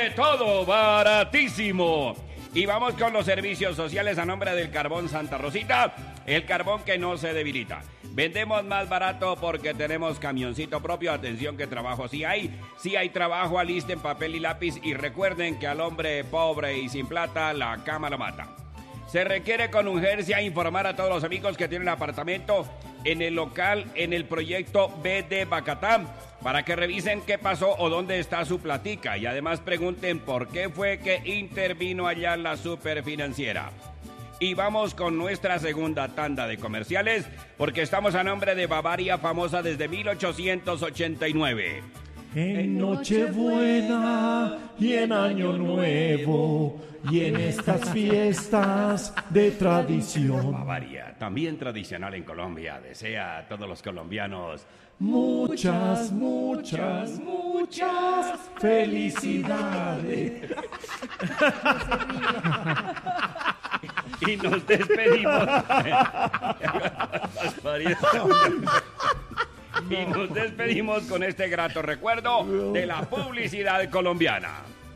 de todo, baratísimo. Y vamos con los servicios sociales a nombre del Carbón Santa Rosita, el carbón que no se debilita. Vendemos más barato porque tenemos camioncito propio. Atención que trabajo sí hay trabajo, alisten papel y lápiz y recuerden que al hombre pobre y sin plata la cama lo mata. Se requiere con urgencia informar a todos los amigos que tienen apartamento en el local, en el proyecto B de Bacatá, para que revisen qué pasó o dónde está su platica y además pregunten por qué fue que intervino allá la superfinanciera. Y vamos con nuestra segunda tanda de comerciales porque estamos a nombre de Bavaria, famosa desde 1889. En Nochebuena y en Año Nuevo y en estas fiestas de tradición. Bavaria, también tradicional en Colombia, desea a todos los colombianos muchas felicidades. Y nos despedimos. Y nos despedimos con este grato recuerdo de la publicidad colombiana.